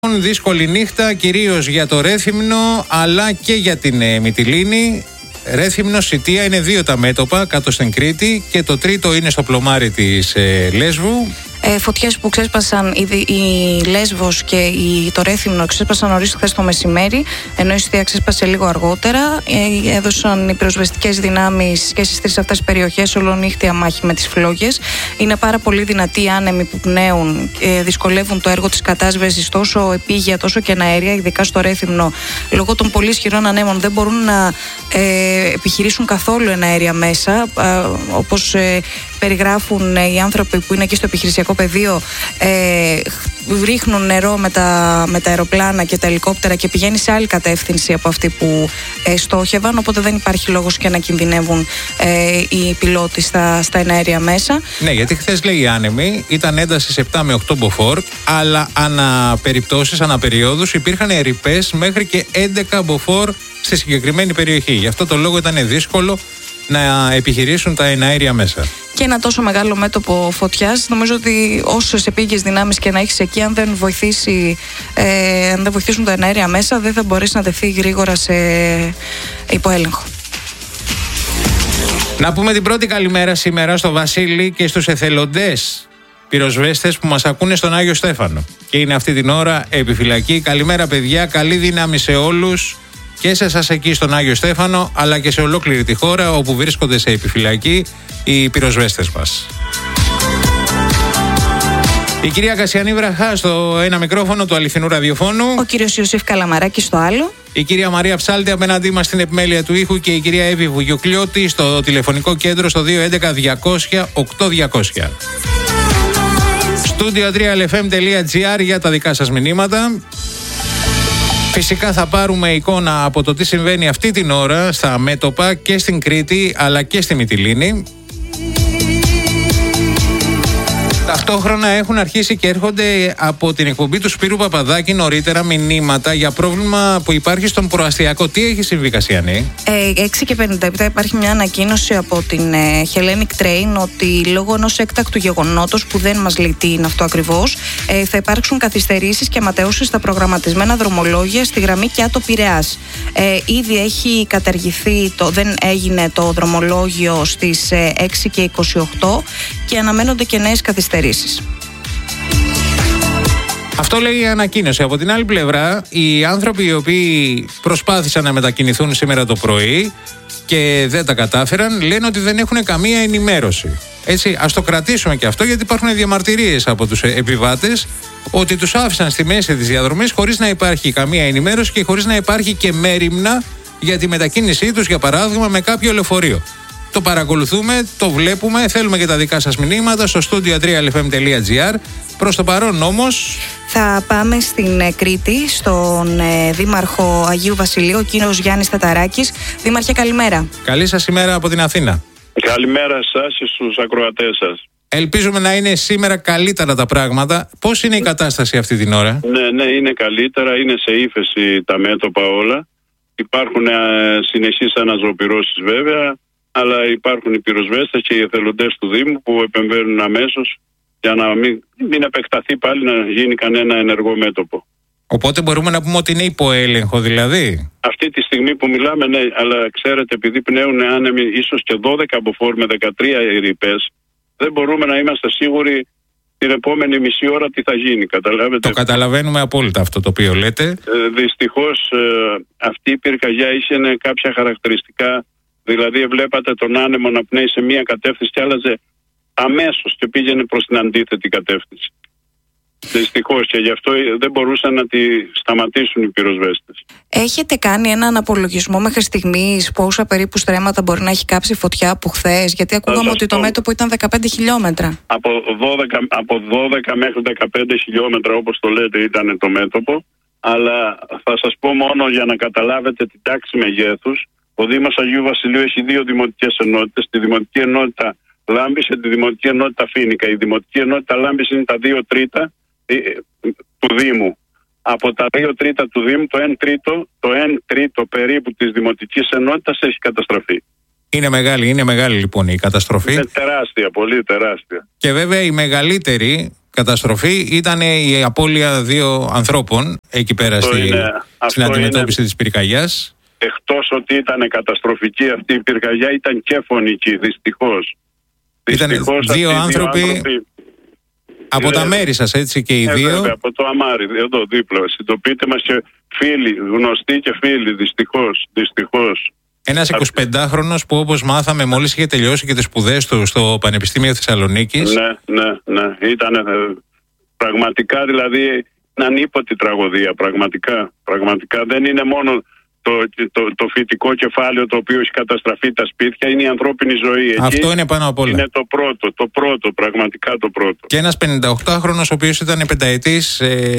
Δύσκολη νύχτα κυρίως για το Ρέθυμνο αλλά και για την Μυτιλήνη. Ρέθυμνο, Σιτία είναι δύο τα μέτωπα κάτω στην Κρήτη και το τρίτο είναι στο πλωμάρι της Λέσβου. Φωτιές που ξέσπασαν η Λέσβος και το Ρέθυμνο ξέσπασαν νωρίς χθες το μεσημέρι, ενώ η Σιτία ξέσπασε λίγο αργότερα. Έδωσαν οι πυροσβεστικές δυνάμεις και στις τρεις αυτές περιοχές ολονύχτια μάχη με τις φλόγες. Είναι πάρα πολύ δυνατοί άνεμοι που πνέουν και δυσκολεύουν το έργο της κατάσβεσης τόσο επίγεια τόσο και αέρια, ειδικά στο Ρέθυμνο. Λόγω των πολύ ισχυρών ανέμων δεν μπορούν να επιχειρήσουν καθόλου εναέρια μέσα, όπως περιγράφουν οι άνθρωποι που είναι εκεί στο επιχειρησιακό πεδίο. Ρίχνουν νερό με τα αεροπλάνα και τα ελικόπτερα και πηγαίνει σε άλλη κατεύθυνση από αυτή που στόχευαν, οπότε δεν υπάρχει λόγος και να κινδυνεύουν οι πιλότοι στα εναέρια μέσα. Ναι, γιατί χθες λέει οι άνεμοι ήταν ένταση 7 με 8 μποφόρ, αλλά ανά περιπτώσεις, ανά περιόδους υπήρχαν ρηπές μέχρι και 11 μποφόρ στη συγκεκριμένη περιοχή. Γι' αυτό το λόγο ήταν δύσκολο να επιχειρήσουν τα εναέρια μέσα. Και ένα τόσο μεγάλο μέτωπο φωτιάς, νομίζω ότι όσες επίγειες δυνάμεις και να έχεις εκεί, αν δεν βοηθήσουν τα εναέρια μέσα, δεν θα μπορέσει να τεθεί γρήγορα σε υποέλεγχο. Να πούμε την πρώτη καλημέρα σήμερα στο Βασίλη και στους εθελοντές πυροσβέστες που μας ακούνε στον Άγιο Στέφανο και είναι αυτή την ώρα επιφυλακή. Καλημέρα παιδιά, καλή δύναμη σε όλους και σε εσάς εκεί στον Άγιο Στέφανο, αλλά και σε ολόκληρη τη χώρα όπου βρίσκονται σε επιφυλακή οι πυροσβέστες μας. Η κυρία Κασιανή Βραχά στο ένα μικρόφωνο του αληθινού ραδιοφώνου. Ο κύριος Ιωσήφ Καλαμαράκης στο άλλο. Η κυρία Μαρία Ψάλτη απέναντί μας στην επιμέλεια του ήχου και η κυρία Εύη Βουγιουκλιώτη στο τηλεφωνικό κέντρο στο 211-200-8200. Studio3lfm.gr για τα δικά σας μηνύματα. Φυσικά θα πάρουμε εικόνα από το τι συμβαίνει αυτή την ώρα στα μέτωπα και στην Κρήτη αλλά και στη Μυτιλήνη. Ταυτόχρονα έχουν αρχίσει και έρχονται από την εκπομπή του Σπύρου Παπαδάκη νωρίτερα μηνύματα για πρόβλημα που υπάρχει στον προαστιακό. Τι έχει συμβεί, Κασιανή? 6:57 υπάρχει μια ανακοίνωση από την Hellenic Train ότι λόγω ενός έκτακτου γεγονότος που δεν μας λέει τι είναι αυτό ακριβώς, θα υπάρξουν καθυστερήσεις και ματαιώσεις στα προγραμματισμένα δρομολόγια στη γραμμή Κιάτο-Πειραιάς. Ήδη έχει καταργηθεί, δεν έγινε το δρομολόγιο στις 6:28 και αναμένονται και νέες καθυστερήσεις. Αυτό λέει η ανακοίνωση. Από την άλλη πλευρά, οι άνθρωποι οι οποίοι προσπάθησαν να μετακινηθούν σήμερα το πρωί και δεν τα κατάφεραν, λένε ότι δεν έχουν καμία ενημέρωση. Έτσι, ας το κρατήσουμε και αυτό, γιατί υπάρχουν διαμαρτυρίες από τους επιβάτες ότι τους άφησαν στη μέση της διαδρομής χωρίς να υπάρχει καμία ενημέρωση και χωρίς να υπάρχει και μέριμνα για τη μετακίνησή τους, για παράδειγμα με κάποιο λεωφορείο. Το παρακολουθούμε, το βλέπουμε, θέλουμε και τα δικά σας μηνύματα στο studio3lfm.gr. Προς το παρόν όμως θα πάμε στην Κρήτη, στον Δήμαρχο Αγίου Βασιλείου, ο κύριος Γιάννης Ταταράκης. Δήμαρχε, καλημέρα. Καλή σας ημέρα από την Αθήνα. Καλημέρα σας και στους ακροατές σας. Ελπίζουμε να είναι σήμερα καλύτερα τα πράγματα. Πώς είναι η κατάσταση αυτή την ώρα? Ναι, είναι καλύτερα, είναι σε ύφεση τα μέτωπα όλα. Υπάρχουν συνεχείς αναζωπυρώσεις βέβαια, αλλά υπάρχουν οι πυροσβέστες και οι εθελοντές του Δήμου που επεμβαίνουν αμέσως για να μην επεκταθεί πάλι να γίνει κανένα ενεργό μέτωπο. Οπότε μπορούμε να πούμε ότι είναι υποέλεγχο δηλαδή? Αυτή τη στιγμή που μιλάμε, ναι, αλλά ξέρετε, επειδή πνέουν άνεμοι ίσως και 12 μποφόρ με 13 ρηπές, δεν μπορούμε να είμαστε σίγουροι την επόμενη μισή ώρα τι θα γίνει, καταλάβετε. Το καταλαβαίνουμε απόλυτα αυτό το οποίο λέτε. Δυστυχώς αυτή η πυρκαγιά είχε κάποια χαρακτηριστικά. Δηλαδή βλέπατε τον άνεμο να πνέει σε μία κατεύθυνση και άλλαζε αμέσως και πήγαινε προς την αντίθετη κατεύθυνση. Δυστυχώς, και γι' αυτό δεν μπορούσαν να τη σταματήσουν οι πυροσβέστες. Έχετε κάνει έναν απολογισμό μέχρι στιγμής πόσα περίπου στρέμματα μπορεί να έχει κάψει φωτιά από χθες? Γιατί ακούγαμε ότι το μέτωπο ήταν 15 χιλιόμετρα. Από 12 μέχρι 15 χιλιόμετρα, όπως το λέτε, ήταν το μέτωπο. Αλλά θα σας πω μόνο για να καταλάβετε την τάξη μεγέθους. Ο Δήμος Αγίου Βασιλείου έχει δύο δημοτικές ενότητες. Τη δημοτική ενότητα Λάμπης και τη δημοτική ενότητα Φοίνικα. Η δημοτική ενότητα Λάμπης είναι τα 2 τρίτα του Δήμου. Από τα 2 τρίτα του Δήμου, το 1 τρίτο περίπου της δημοτικής ενότητας έχει καταστραφεί. Είναι μεγάλη λοιπόν η καταστροφή. Είναι τεράστια, πολύ τεράστια. Και βέβαια η μεγαλύτερη καταστροφή ήταν η απώλεια 2 ανθρώπων εκεί πέρα στην αντιμετώπιση της πυρκαγιάς. Εκτός ότι ήταν καταστροφική αυτή η πυρκαγιά, ήταν και φωνική, δυστυχώς. Ήταν 2 άνθρωποι από τα μέρη σας, έτσι, και οι 2. Βέβαια, από το Αμάρι, εδώ δίπλα. Συντοπίτε μας και φίλοι, γνωστοί και φίλοι, δυστυχώς. Ένας 25χρονος που, όπως μάθαμε, μόλις είχε τελειώσει και τις σπουδές του στο Πανεπιστήμιο Θεσσαλονίκης. Ναι. Ήταν πραγματικά, δηλαδή, ανίποτη τραγωδία. Πραγματικά δεν είναι μόνο το φυτικό κεφάλαιο το οποίο έχει καταστραφεί τα σπίτια, είναι η ανθρώπινη ζωή. Εκεί αυτό είναι πάνω απ' όλα. Είναι το πρώτο, πραγματικά το πρώτο. Και ένας 58χρονος ο οποίος ήταν πενταετής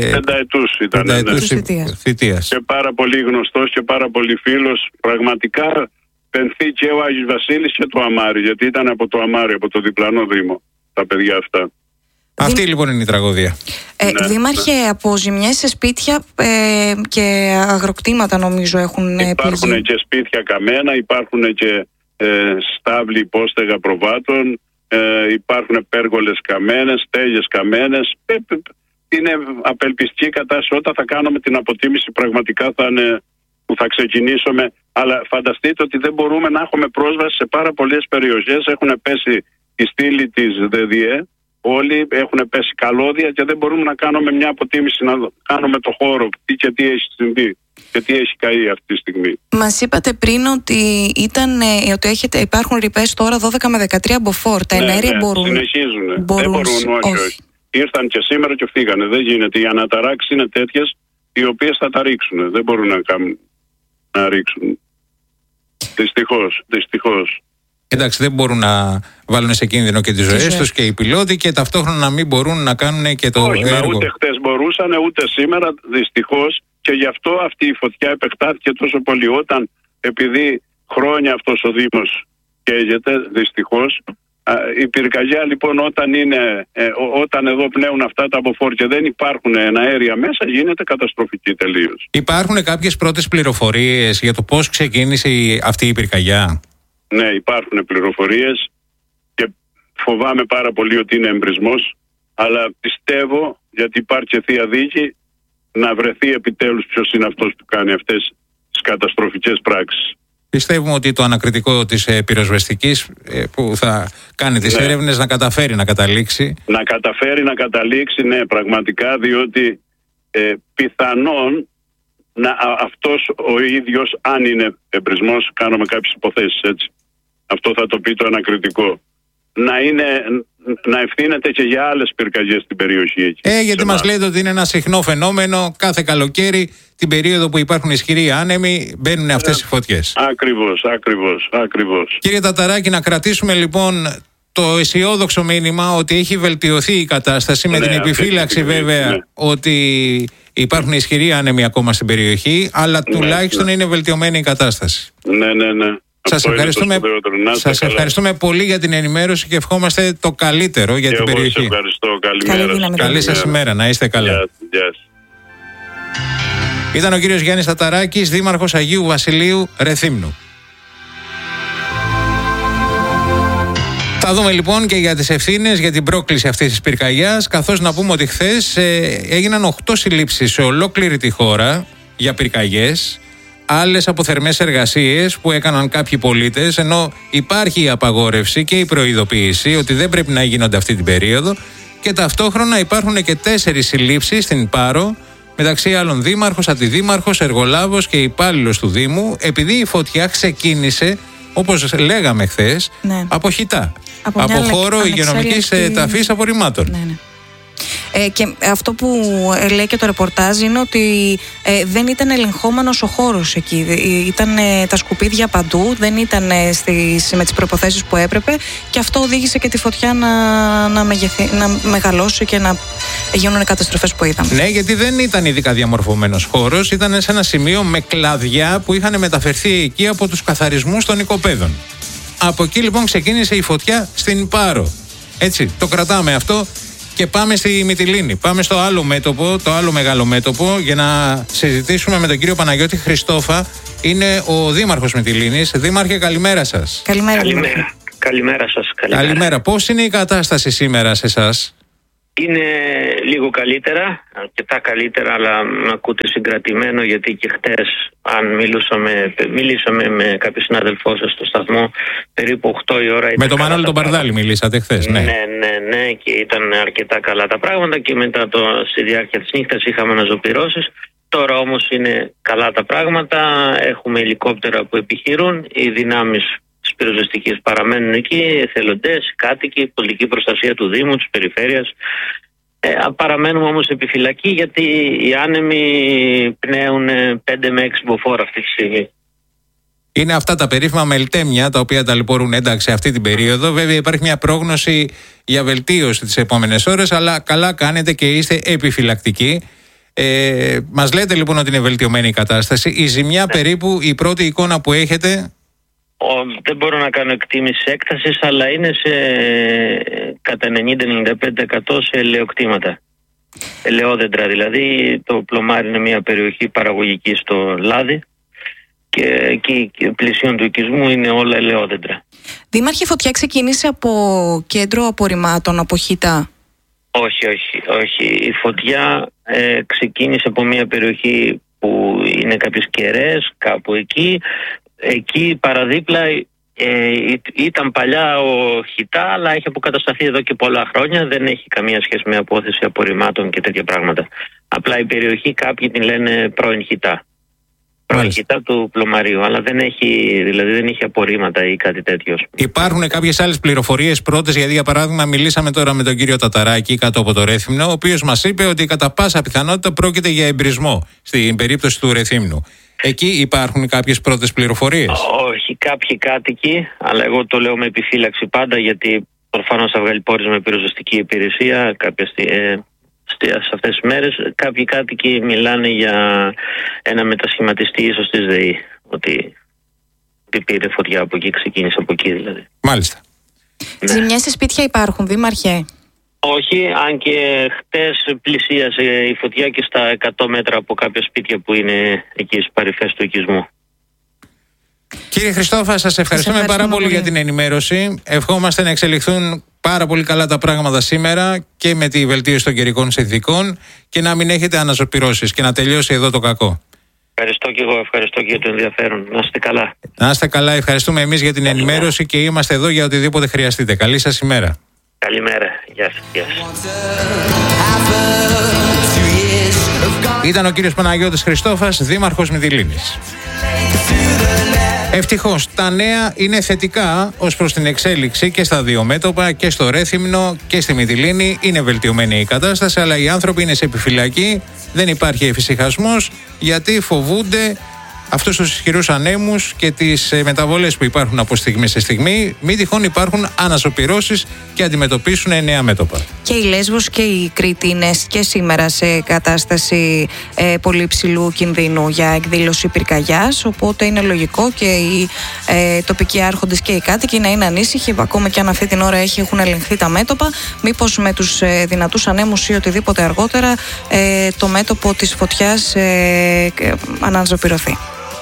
θητείας. Και πάρα πολύ γνωστός και πάρα πολύ φίλος. Πραγματικά πενθεί και ο Άγιος Βασίλης και το Αμάρι, γιατί ήταν από το Αμάρι, από το διπλανό Δήμο, τα παιδιά αυτά. Αυτή λοιπόν είναι η τραγωδία. Δήμαρχε, από ζημιές σε σπίτια και αγροκτήματα νομίζω έχουν πληγεί. Υπάρχουν και σπίτια καμένα, υπάρχουν και στάβλοι υπόστεγα προβάτων, υπάρχουν πέργολες καμένες, στέγες καμένες. Είναι απελπιστική κατάσταση. Όταν θα κάνουμε την αποτίμηση πραγματικά θα είναι που θα ξεκινήσουμε. Αλλά φανταστείτε ότι δεν μπορούμε να έχουμε πρόσβαση σε πάρα πολλές περιοχές. Έχουν πέσει η στήλη της ΔΔΕ. Όλοι έχουν πέσει καλώδια και δεν μπορούμε να κάνουμε μια αποτίμηση, να κάνουμε το χώρο και τι έχει συμβεί και τι έχει καεί αυτή τη στιγμή. Μας είπατε πριν ότι υπάρχουν ρηπές τώρα 12 με 13 μποφόρ. Τα εναέρια μπορούν. Συνεχίζουν. Δεν μπορούν, όχι. Ήρθαν και σήμερα και φύγανε. Δεν γίνεται. Οι αναταράξεις είναι τέτοιες οι οποίες θα τα ρίξουν. Δεν μπορούν να ρίξουν. Δυστυχώς. Εντάξει, δεν μπορούν να βάλουν σε κίνδυνο και τις ζωές τους και οι πιλότοι και ταυτόχρονα να μην μπορούν να κάνουν και το έργο. Ούτε χτες μπορούσαν, ούτε σήμερα, δυστυχώς, και γι' αυτό αυτή η φωτιά επεκτάθηκε τόσο πολύ. Όταν, επειδή χρόνια αυτός ο Δήμος καίγεται, δυστυχώς, η πυρκαγιά λοιπόν όταν εδώ πνέουν αυτά τα μποφόρ και δεν υπάρχουν αέρια μέσα, γίνεται καταστροφική τελείως. Υπάρχουν κάποιες πρώτες πληροφορίες για το πώς ξεκίνησε αυτή η πυρκαγιά? Ναι, υπάρχουν πληροφορίες και φοβάμαι πάρα πολύ ότι είναι εμπρισμός, αλλά πιστεύω, γιατί υπάρχει και θεία δίκη, να βρεθεί επιτέλους ποιος είναι αυτός που κάνει αυτές τις καταστροφικές πράξεις. Πιστεύουμε ότι το ανακριτικό της πυροσβεστικής που θα κάνει τις έρευνες να καταφέρει να καταλήξει. Να καταλήξει, ναι, πραγματικά, διότι πιθανόν αυτός ο ίδιος, αν είναι εμπρισμός, κάνουμε κάποιες υποθέσεις, έτσι. Αυτό θα το πει το ανακριτικό. Να ευθύνεται και για άλλες πυρκαγιές στην περιοχή εκεί. Γιατί μας λέτε ότι είναι ένα συχνό φαινόμενο. Κάθε καλοκαίρι, την περίοδο που υπάρχουν ισχυροί άνεμοι, μπαίνουν αυτές οι φωτιές. Ακριβώς. Κύριε Ταταράκη, να κρατήσουμε λοιπόν το αισιόδοξο μήνυμα ότι έχει βελτιωθεί η κατάσταση, με την επιφύλαξη βέβαια ότι υπάρχουν ισχυροί άνεμοι ακόμα στην περιοχή, αλλά τουλάχιστον είναι βελτιωμένη η κατάσταση. Ναι. Σας ευχαριστούμε πολύ για την ενημέρωση και ευχόμαστε το καλύτερο για την περιοχή. Σας ευχαριστώ. Καλημέρα. Καλή σας ημέρα. Να είστε καλά. Ήταν ο κύριος Γιάννης Ταταράκης, δήμαρχος Αγίου Βασιλείου Ρεθύμνου. Θα δούμε λοιπόν και για τις ευθύνες για την πρόκληση αυτής της πυρκαγιάς, καθώς να πούμε ότι χθες έγιναν 8 συλλήψεις σε ολόκληρη τη χώρα για πυρκαγιές. Άλλες από θερμές εργασίες που έκαναν κάποιοι πολίτες, ενώ υπάρχει η απαγόρευση και η προειδοποίηση ότι δεν πρέπει να γίνονται αυτή την περίοδο, και ταυτόχρονα υπάρχουν και 4 συλλήψεις στην Πάρο, μεταξύ άλλων δήμαρχος, αντιδήμαρχος, εργολάβος και υπάλληλος του Δήμου, επειδή η φωτιά ξεκίνησε, όπως λέγαμε χθες, από χιτά, από χώρο υγειονομικής ταφής απορριμμάτων. Ναι. Και αυτό που λέει και το ρεπορτάζ είναι ότι δεν ήταν ελεγχόμενος ο χώρος εκεί. Ήταν τα σκουπίδια παντού, δεν ήταν με τις προϋποθέσεις που έπρεπε, και αυτό οδήγησε και τη φωτιά να μεγαλώσει και να γίνουν καταστροφές που είδαμε. Ναι, γιατί δεν ήταν ειδικά διαμορφωμένος χώρος, ήταν σε ένα σημείο με κλαδιά που είχαν μεταφερθεί εκεί από τους καθαρισμούς των οικοπαίδων. Από εκεί λοιπόν ξεκίνησε η φωτιά στην Πάρο. Έτσι, το κρατάμε αυτό. Και πάμε στη Μυτιλήνη. Πάμε στο άλλο μέτωπο, το άλλο μεγάλο μέτωπο, για να συζητήσουμε με τον κύριο Παναγιώτη Χριστόφα. Είναι ο δήμαρχος Μυτιλήνης. Δήμαρχε, καλημέρα σας. Καλημέρα. Καλημέρα σας. Καλημέρα. Πώς είναι η κατάσταση σήμερα σε εσάς? Είναι λίγο καλύτερα, αρκετά καλύτερα, αλλά με ακούτε συγκρατημένο, γιατί και χτες, αν μιλήσαμε με κάποιο συνάδελφό σας στο σταθμό, περίπου 8 η ώρα. Με τον Μανώλη τον Παρδάλη μιλήσατε χθες, ναι. Ναι, και ήταν αρκετά καλά τα πράγματα και μετά στη διάρκεια της νύχτας είχαμε αναζωπυρώσεις. Τώρα όμως είναι καλά τα πράγματα, έχουμε ελικόπτερα που επιχειρούν, οι δυνάμεις της πυροσβεστικής παραμένουν εκεί, εθελοντές, κάτοικοι, πολιτική προστασία του Δήμου, της Περιφέρειας. Παραμένουμε όμως επιφυλακή, γιατί οι άνεμοι πνέουν 5 με 6 μποφόρ αυτή τη στιγμή. Είναι αυτά τα περίφημα μελτέμια τα οποία ταλαιπωρούν, εντάξει, αυτή την περίοδο. Βέβαια υπάρχει μια πρόγνωση για βελτίωση τις επόμενες ώρες, αλλά καλά κάνετε και είστε επιφυλακτικοί. Μας λέτε λοιπόν ότι είναι βελτιωμένη η κατάσταση. Η ζημιά περίπου, η πρώτη εικόνα που έχετε? Δεν μπορώ να κάνω εκτίμηση έκτασης, αλλά είναι κατά 90-95% σε ελαιοκτήματα. Ελαιόδεντρα δηλαδή. Το Πλωμάρι είναι μια περιοχή παραγωγική στο Λάδι και εκεί πλησίον του οικισμού είναι όλα ελαιόδεντρα. Δήμαρχε, η φωτιά ξεκίνησε από κέντρο απορριμμάτων, από χιτά? Όχι. Η φωτιά ξεκίνησε από μια περιοχή που είναι κάποιες κεραίες, κάπου εκεί. Εκεί παραδίπλα ήταν παλιά ο χιτά, αλλά έχει αποκατασταθεί εδώ και πολλά χρόνια. Δεν έχει καμία σχέση με απόθεση απορριμμάτων και τέτοια πράγματα. Απλά η περιοχή κάποιοι την λένε πρώην χιτά. Πρώην χιτά του Πλωμαρίου, αλλά δεν έχει απορρίμματα ή κάτι τέτοιο. Υπάρχουν κάποιες άλλες πληροφορίες πρώτες? Γιατί για παράδειγμα μιλήσαμε τώρα με τον κύριο Ταταράκη κάτω από το Ρέθυμνο, ο οποίος μας είπε ότι κατά πάσα πιθανότητα πρόκειται για εμπρισμό στην περίπτωση του Ρεθύμνου. Εκεί υπάρχουν κάποιες πρώτες πληροφορίες? Όχι, κάποιοι κάτοικοι, αλλά εγώ το λέω με επιφύλαξη πάντα, γιατί προφανώς θα βγάλει πόρισμα η πυροσβεστική υπηρεσία σε αυτές τις μέρες. Κάποιοι κάτοικοι μιλάνε για ένα μετασχηματιστή ίσως της ΔΕΗ, ότι πήρε φωτιά από εκεί, ξεκίνησε από εκεί δηλαδή. Μάλιστα. Ναι. Ζημιές σε σπίτια υπάρχουν, Δήμαρχε? Όχι, αν και χτες πλησίασε η φωτιά και στα 100 μέτρα από κάποια σπίτια που είναι εκεί στις παρυφές του οικισμού. Κύριε Χριστόφα, σας ευχαριστούμε πάρα πολύ για την ενημέρωση. Ευχόμαστε να εξελιχθούν πάρα πολύ καλά τα πράγματα σήμερα και με τη βελτίωση των καιρικών συνθηκών και να μην έχετε αναζωπυρώσεις και να τελειώσει εδώ το κακό. Ευχαριστώ και εγώ, ευχαριστώ και για το ενδιαφέρον. Να είστε καλά. Να είστε καλά, ευχαριστούμε εμείς για την ενημέρωση και είμαστε εδώ για οτιδήποτε χρειαστείτε. Καλή σας ημέρα. Καλημέρα, γεια σας. Ήταν ο κύριος Παναγιώτης Χριστόφας, δήμαρχος Μυτιλήνης. Ευτυχώς τα νέα είναι θετικά ως προς την εξέλιξη και στα δύο μέτωπα, και στο Ρέθυμνο και στη Μυτιλήνη. Είναι βελτιωμένη η κατάσταση, αλλά οι άνθρωποι είναι σε επιφυλακή. Δεν υπάρχει εφησυχασμός, γιατί φοβούνται αυτούς τους ισχυρούς ανέμους και τις μεταβολές που υπάρχουν από στιγμή σε στιγμή. Μην τυχόν υπάρχουν ανασωπυρώσεις και αντιμετωπίσουν νέα μέτωπα. Και η Λέσβος και η Κρήτη είναι και σήμερα σε κατάσταση πολύ υψηλού κινδύνου για εκδήλωση πυρκαγιάς. Οπότε είναι λογικό και οι τοπικοί άρχοντες και οι κάτοικοι να είναι ανήσυχοι, ακόμα και αν αυτή την ώρα έχουν ελεγχθεί τα μέτωπα. Μήπως με τους δυνατούς ανέμους ή οτιδήποτε αργότερα το μέτωπο της φωτιάς αναζωπυρωθεί.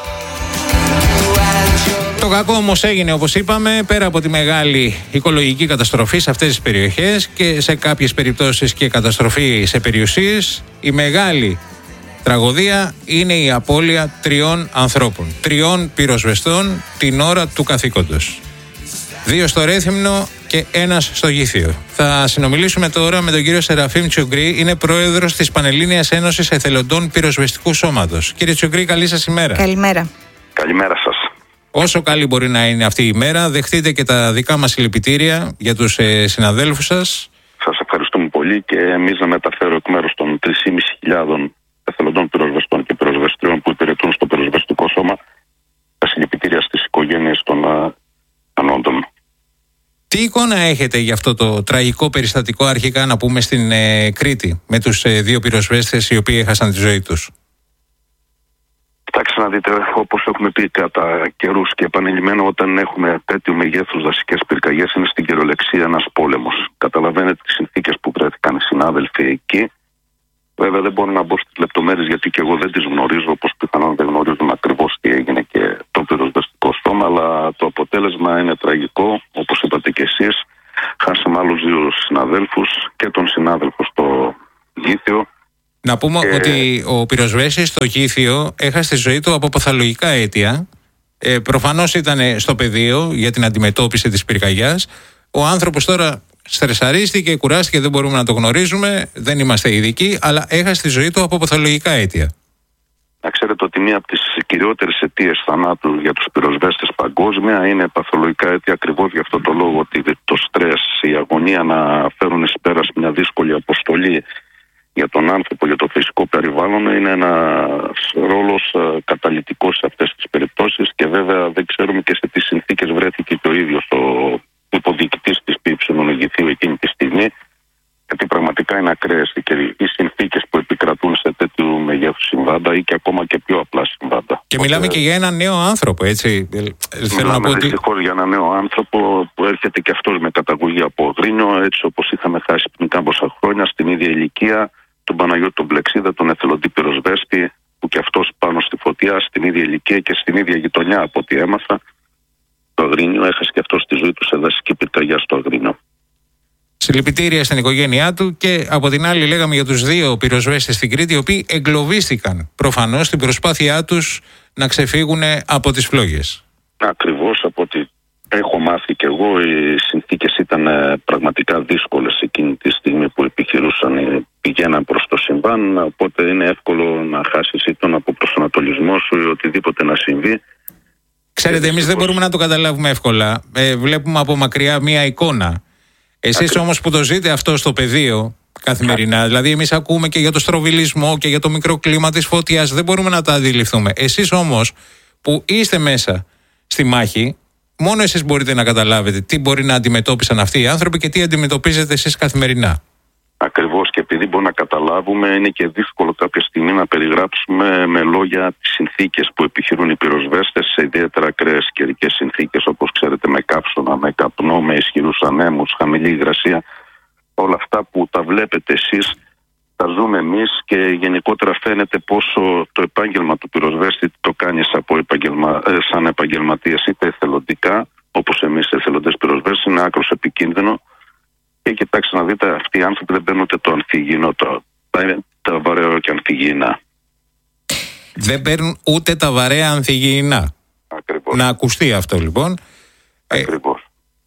Το κακό όμως έγινε, όπως είπαμε, πέρα από τη μεγάλη οικολογική καταστροφή σε αυτές τις περιοχές και σε κάποιες περιπτώσεις και καταστροφή σε περιουσίες, η μεγάλη τραγωδία είναι η απώλεια 3 ανθρώπων, 3 πυροσβεστών την ώρα του καθήκοντος. 2 στο Ρέθυμνο και 1 στο Γήθιο. Θα συνομιλήσουμε τώρα με τον κύριο Σεραφείμ Τσιουγκρή, είναι πρόεδρος της Πανελλήνιας Ένωσης Εθελοντών Πυροσβεστικού Σώματος. Κύριε Τσιουγκρή, καλή σας ημέρα. Καλημέρα. Καλημέρα σας. Όσο καλή μπορεί να είναι αυτή η μέρα, δεχτείτε και τα δικά μας συλληπιτήρια για τους συναδέλφους σας. Σας ευχαριστούμε πολύ και εμείς να μεταφέρω εκ μέρους των 3.500 εθελοντών πυροσβεστών και πυροσβεστριών που υπηρετούν στο πυροσβεστικό σώμα τα συλληπιτήρια στις οικογένειες των ανόντων. Τι εικόνα έχετε για αυτό το τραγικό περιστατικό, αρχικά να πούμε στην Κρήτη, με τους 2 πυροσβέστες οι οποίοι έχασαν τη ζωή τους? Κοιτάξτε να δείτε, όπως έχουμε πει κατά καιρούς και επανειλημμένο, όταν έχουμε τέτοιου μεγέθους δασικές πυρκαγιές, είναι στην κυριολεξία ένας πόλεμος. Καταλαβαίνετε τις συνθήκες που βρέθηκαν οι συνάδελφοι εκεί. Βέβαια δεν μπορώ να μπω στις λεπτομέρειες, γιατί και εγώ δεν τις γνωρίζω, όπως πιθανόν δεν γνωρίζουμε ακριβώς τι έγινε και το πυροσβεστικό σώμα, αλλά το αποτέλεσμα είναι τραγικό, όπως είπατε και εσείς. Χάσαμε άλλους 2 συναδέλφους και τον συνάδελφο Να πούμε ότι ο πυροσβέστης στο Κήφιο έχασε τη ζωή του από παθολογικά αίτια. Προφανώς ήταν στο πεδίο για την αντιμετώπιση της πυρκαγιάς. Ο άνθρωπος τώρα στρεσαρίστηκε, κουράστηκε, δεν μπορούμε να το γνωρίζουμε, δεν είμαστε ειδικοί, αλλά έχασε τη ζωή του από παθολογικά αίτια. Να ξέρετε ότι μία από τις κυριότερες αιτίες θανάτου για τους πυροσβέστες παγκόσμια είναι παθολογικά αίτια, ακριβώς για αυτό το λόγο, ότι το στρες, η αγωνία να φέρουν εις πέρας μια δύσκολη αποστολή για τον άνθρωπο, για το φυσικό περιβάλλον, είναι ένας ρόλος καταλυτικός σε αυτές τις περιπτώσεις, και βέβαια δεν ξέρουμε και σε τι συνθήκες βρέθηκε και ο ίδιος ο υποδιοικητής της ΠΥ εκείνη τη στιγμή, γιατί πραγματικά είναι ακραίες οι συνθήκες που επικρατούν σε τέτοιου μεγέθους συμβάντα ή και ακόμα και πιο απλά συμβάντα. Και μιλάμε και για έναν νέο άνθρωπο, έτσι. Μιλάμε δυστυχώς για έναν νέο άνθρωπο που έρχεται και αυτός με καταγωγή από Αγρίνιο, έτσι όπως είχαμε χάσει πριν κάμποσα χρόνια στην ίδια ηλικία τον Παναγιώτη τον Πλεξίδα, τον εθελοντή πυροσβέστη, που και αυτός πάνω στη φωτιά, στην ίδια ηλικία και στην ίδια γειτονιά από ό,τι έμαθα, το Αγρίνιο, έχασε και αυτός τη ζωή του σε δασική πυρκαγιά στο Αγρίνιο. Συλληπιτήρια στην οικογένειά του. Και από την άλλη, λέγαμε για τους δύο πυροσβέστες στην Κρήτη, οι οποίοι εγκλωβίστηκαν προφανώς στην προσπάθειά τους να ξεφύγουν από τις φλόγες. Ακριβώς, από ό,τι έχω μάθει και εγώ, οι συνθήκες ήταν πραγματικά δύσκολες εκείνη τη στιγμή που επιχειρούσαν, πηγαίναν προς το συμβάν. Οπότε είναι εύκολο να χάσεις ή τον αποπροσανατολισμό σου ή οτιδήποτε να συμβεί. Ξέρετε, εμείς δεν μπορούμε να το καταλάβουμε εύκολα. Βλέπουμε από μακριά μία εικόνα. Εσείς όμως που το ζείτε αυτό στο πεδίο καθημερινά, δηλαδή εμείς ακούμε και για το στροβιλισμό και για το μικροκλίμα της φωτιάς, δεν μπορούμε να τα αντιληφθούμε. Εσείς όμως που είστε μέσα στη μάχη, μόνο εσείς μπορείτε να καταλάβετε τι μπορεί να αντιμετώπισαν αυτοί οι άνθρωποι και τι αντιμετωπίζετε εσείς καθημερινά. Ακριβώς, και επειδή μπορούμε να καταλάβουμε, είναι και δύσκολο κάποια στιγμή να περιγράψουμε με λόγια τις συνθήκες που επιχειρούν οι πυροσβέστες σε ιδιαίτερα ακραίες καιρικές συνθήκες, όπως ξέρετε, με καύσωνα, με καπνό, με ισχυρούς ανέμους, χαμηλή υγρασία. Όλα αυτά που τα βλέπετε εσείς τα ζούμε εμείς, και γενικότερα φαίνεται πόσο το επάγγελμα του πυροσβέστη το κάνεις σαν επαγγελματίας, είτε εθελοντικά, όπως εμείς εθελοντές πυροσβέστες, είναι άκρως επικίνδυνο. Και κοιτάξτε να δείτε, αυτοί οι άνθρωποι δεν παίρνουν ούτε το ανθυγιεινό, τα βαρέα και ανθυγιεινά. Δεν παίρνουν ούτε τα βαρέα ανθυγιεινά. Ακριβώς. Να ακουστεί αυτό λοιπόν. Ακριβώς.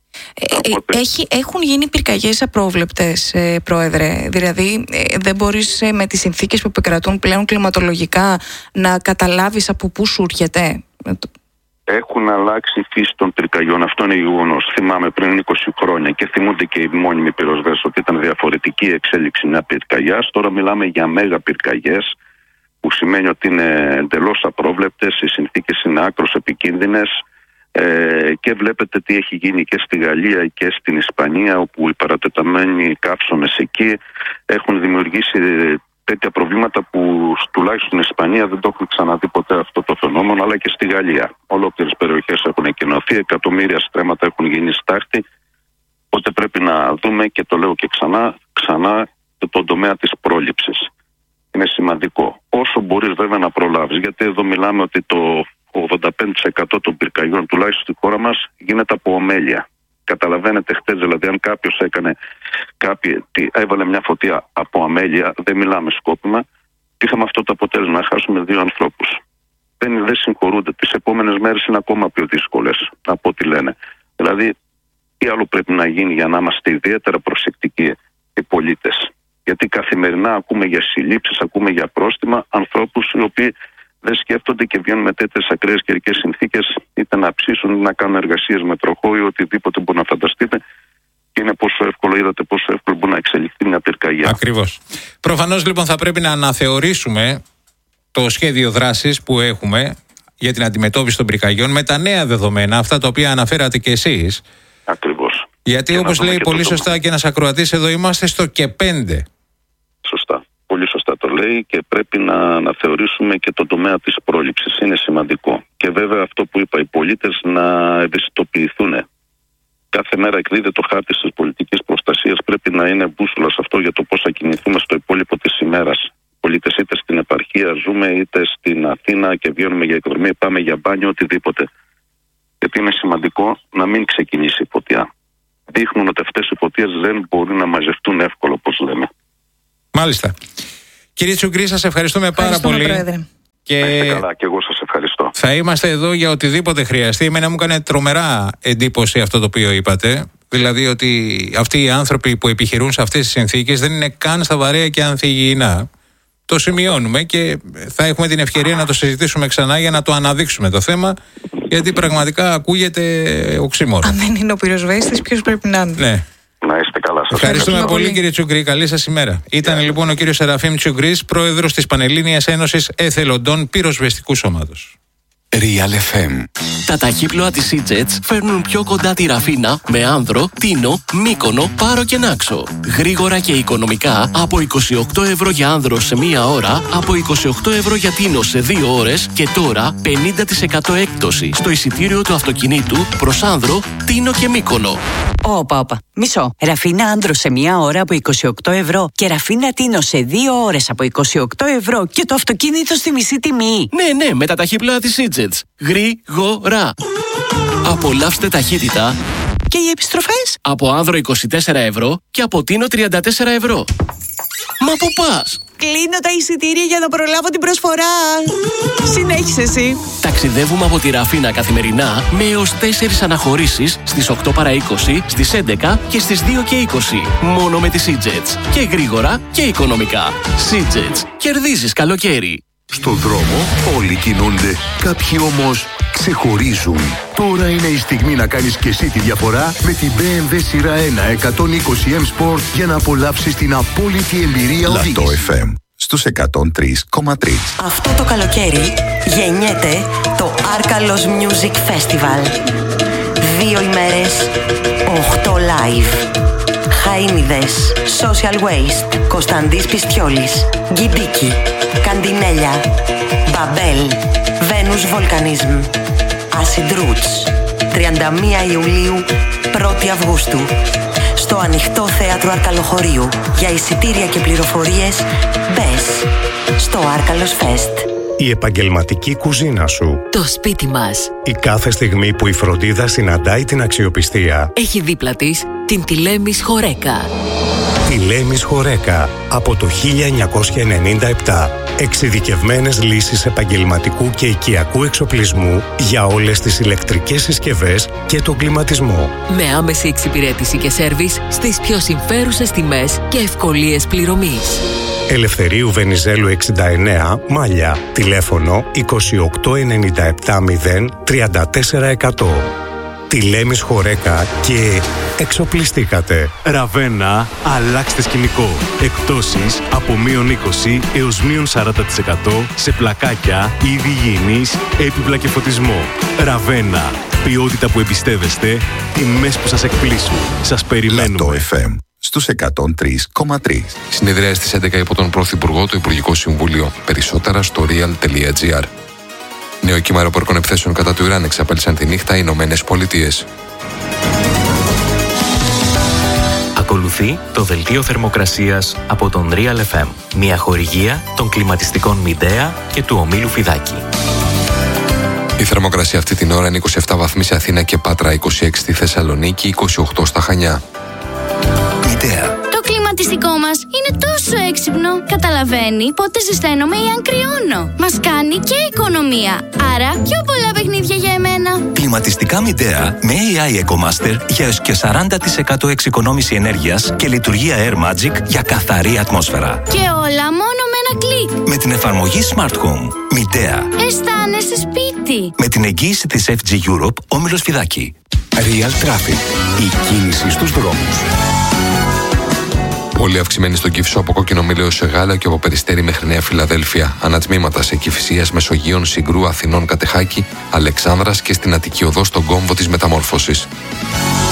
Έχουν γίνει πυρκαγιές απρόβλεπτες, Πρόεδρε. Δηλαδή δεν μπορείς με τις συνθήκες που επικρατούν πλέον κλιματολογικά να καταλάβεις από πού σου έρχεται. Έχουν αλλάξει η φύση των πυρκαγιών. Αυτό είναι γεγονός. Θυμάμαι πριν 20 χρόνια και θυμούνται και οι μόνιμοι πυροσβέστες ότι ήταν διαφορετική η εξέλιξη μια πυρκαγιάς. Τώρα μιλάμε για μέγα πυρκαγιές, που σημαίνει ότι είναι εντελώς απρόβλεπτες, οι συνθήκες είναι άκρως επικίνδυνες, και βλέπετε τι έχει γίνει και στη Γαλλία και στην Ισπανία, όπου οι παρατεταμένοι καύσωνες εκεί έχουν δημιουργήσει τέτοια προβλήματα που τουλάχιστον στην Ισπανία δεν το έχουν ξαναδεί ποτέ αυτό το φαινόμενο, αλλά και στη Γαλλία. Ολόκληρες περιοχές έχουν εκκενωθεί, εκατομμύρια στρέμματα έχουν γίνει στάχτη. Οπότε πρέπει να δούμε, και το λέω και ξανά τον τομέα της πρόληψης. Είναι σημαντικό. Όσο μπορείς βέβαια να προλάβεις, γιατί εδώ μιλάμε ότι το 85% των πυρκαγιών, τουλάχιστον στη χώρα μας, γίνεται από ομέλεια. Καταλαβαίνετε, χτες δηλαδή, αν κάποιος έβαλε μια φωτιά από αμέλεια, δεν μιλάμε σκόπιμα, είχαμε αυτό το αποτέλεσμα, να χάσουμε 2 ανθρώπους. Δεν συγχωρούνται. Τις επόμενες μέρες είναι ακόμα πιο δύσκολες από ό,τι λένε. Δηλαδή, τι άλλο πρέπει να γίνει για να είμαστε ιδιαίτερα προσεκτικοί οι πολίτες? Γιατί καθημερινά ακούμε για συλλήψεις, ακούμε για πρόστιμα, ανθρώπους οι οποίοι δεν σκέφτονται και βγαίνουν με τέτοιες ακραίες καιρικές συνθήκες, είτε να ψήσουν, να κάνουν εργασίες με τροχό ή οτιδήποτε μπορεί να φανταστείτε. Και είναι πόσο εύκολο, είδατε πόσο εύκολο μπορεί να εξελιχθεί μια πυρκαγιά. Ακριβώς. Προφανώς λοιπόν θα πρέπει να αναθεωρήσουμε το σχέδιο δράσης που έχουμε για την αντιμετώπιση των πυρκαγιών με τα νέα δεδομένα, αυτά τα οποία αναφέρατε και εσείς. Ακριβώς. Γιατί όπως λέει πολύ σωστά και ένας ακροατής, εδώ είμαστε στο και 5. Σωστά. Πολύ σωστά το λέει, και πρέπει να αναθεωρήσουμε και το τομέα της πρόληψης. Είναι σημαντικό. Και βέβαια αυτό που είπα, οι πολίτες να ευαισθητοποιηθούν. Κάθε μέρα εκδίδεται το χάρτη της πολιτικής προστασίας. Πρέπει να είναι μπούσουλα σε αυτό για το πώς θα κινηθούμε στο υπόλοιπο της ημέρας. Πολίτες, είτε στην επαρχία ζούμε, είτε στην Αθήνα και βγαίνουμε για εκδρομή, πάμε για μπάνιο, οτιδήποτε. Γιατί είναι σημαντικό να μην ξεκινήσει η φωτιά. Δείχνουν ότι αυτές οι φωτίες δεν μπορούν να μαζευτούν εύκολα, όπως λέμε. Μάλιστα. Κύριε Τσουγκρή, σας ευχαριστούμε πάρα πολύ. Πρόεδρε. Και καλά, και εγώ σας ευχαριστώ. Θα είμαστε εδώ για οτιδήποτε χρειαστεί. Εμένα μου έκανε τρομερά εντύπωση αυτό το οποίο είπατε. Δηλαδή ότι αυτοί οι άνθρωποι που επιχειρούν σε αυτές τις συνθήκες δεν είναι καν στα βαρέα και ανθυγιεινά. Το σημειώνουμε και θα έχουμε την ευκαιρία να το συζητήσουμε ξανά για να το αναδείξουμε το θέμα, γιατί πραγματικά ακούγεται οξύμορο. Αν δεν είναι ο πυροσβέστης, ποιος πρέπει να είναι? Ναι. Να είστε καλά σας. Ευχαριστούμε πολύ κύριε Τσουγκρή. Καλή σας ημέρα. Ήταν λοιπόν ο κύριος Σεραφείμ Τσουγκρής, πρόεδρος της Πανελλήνιας Ένωσης Εθελοντών Πυροσβεστικού Σώματος. Real FM. Τα ταχύπλοα της EasyJet φέρνουν πιο κοντά τη Ραφίνα με Άνδρο, Τίνο, Μύκονο, Πάρο και Νάξο. Γρήγορα και οικονομικά από 28 ευρώ για Άνδρο σε μία ώρα, από 28 ευρώ για Τίνο σε 2 ώρες και τώρα 50% έκπτωση στο εισιτήριο του αυτοκινήτου προς Άνδρο, Τίνο και Μύκονο. Όπα. Μισό. Ραφίνα Άνδρο σε μία ώρα από 28 ευρώ και Ραφίνα Τίνο σε 2 ώρες από 28 ευρώ και το αυτοκίνητο στη μισή τιμή. Ναι, με τα ταχύπλοα της EasyJet. Γρήγορα. Απολαύστε ταχύτητα. Και οι επιστροφές? Από Άνδρο 24 ευρώ και από Τίνο 34 ευρώ. Μα πού πας? Κλείνω τα εισιτήρια για να προλάβω την προσφορά. Συνέχισε εσύ. Ταξιδεύουμε από τη Ραφίνα καθημερινά με έως 4 αναχωρήσεις στις 8 παρά 20, στις 11 και στις 2 και 20. Μόνο με τις EasyJet. Και γρήγορα και οικονομικά. EasyJet. Κερδίζεις καλοκαίρι. Στον δρόμο όλοι κινούνται, κάποιοι όμως ξεχωρίζουν. Τώρα είναι η στιγμή να κάνεις και εσύ τη διαφορά με την BMW σειρά 1 120M Sport για να απολαύσεις την απόλυτη εμπειρία οδήγησης. Λατό FM στους 103,3. Αυτό το καλοκαίρι γεννιέται το Άρκαλος Music Festival. 2 ημέρες, 8 live. Χαΐνιδες, Social Waste, Κωνσταντής Πιστιόλης, Γκιντίκι, Καντινέλια, Μπαμπέλ, Venus Volcanism, Acid Roots. 31 Ιουλίου, 1η Αυγούστου. Στο ανοιχτό θέατρο Αρκαλοχωρίου. Για εισιτήρια και πληροφορίες μπες στο Άρκαλος Fest. Η επαγγελματική κουζίνα σου. Το σπίτι μας. Η κάθε στιγμή που η φροντίδα συναντάει την αξιοπιστία. Έχει δίπλα της την Τηλέμης Χορέκα. Τηλέμης Χορέκα από το 1997. Εξειδικευμένες λύσεις επαγγελματικού και οικιακού εξοπλισμού για όλες τις ηλεκτρικές συσκευές και τον κλιματισμό. Με άμεση εξυπηρέτηση και σέρβις στις πιο συμφέρουσες τιμές και ευκολίες πληρωμής. Ελευθερίου Βενιζέλου 69, Μάλια. Τηλέφωνο 2897 0 34 100. Τηλέμης Χορέκα και εξοπλιστήκατε. Ραβένα, αλλάξτε σκηνικό. Εκπτώσεις από -20 έως -40% σε πλακάκια, είδη υγιεινής, έπιπλα και φωτισμό. Ραβένα, ποιότητα που εμπιστεύεστε, τιμές που σας εκπλήσουν. Σας περιμένουμε. Λατό FM στους 103,3. Συνεδρία στις 11 υπό τον Πρωθυπουργό, το Υπουργικό Συμβούλιο. Περισσότερα στο real.gr. Νέο κύμα αεροπορικών επιθέσεων κατά του Ιράν εξαπέλυσαν τη νύχτα οι Ηνωμένες Πολιτείες. Ακολουθεί το δελτίο θερμοκρασίας από τον Real FM. Μια χορηγία των κλιματιστικών Μιντέα και του ομίλου Φιδάκη. Η θερμοκρασία αυτή την ώρα είναι 27 βαθμοί σε Αθήνα και Πάτρα, 26 στη Θεσσαλονίκη, 28 στα Χανιά. Μιντέα. Το κλιματιστικό μας είναι τόσο έξυπνο. Καταλαβαίνει πότε ζεσταίνομαι ή αν κρυώνω. Μας κάνει και οικονομία. Άρα πιο πολλά παιχνίδια για εμένα. Κλιματιστικά Μιντέα με AI EcoMaster για έως και 40% εξοικονόμηση ενέργειας και λειτουργία Air Magic για καθαρή ατμόσφαιρα. Και όλα μόνο με ένα κλικ. Με την εφαρμογή Smart Home. Μιντέα. Αισθάνεσαι σπίτι. Με την εγγύηση της FG Europe, όμιλος Φιδάκη. Real Traffic. Η κίνηση στους δρόμους. Πολύ αυξημένη στον Κηφισό από Κόκκινο Μήλαιο σε Γάλα και από Περιστέρι μέχρι Νέα Φιλαδέλφια. Ανατμήματα σε Κηφισίας, Μεσογείων, Συγκρού, Αθηνών, Κατεχάκη, Αλεξάνδρας και στην Αττική Οδό στον κόμβο της Μεταμόρφωσης.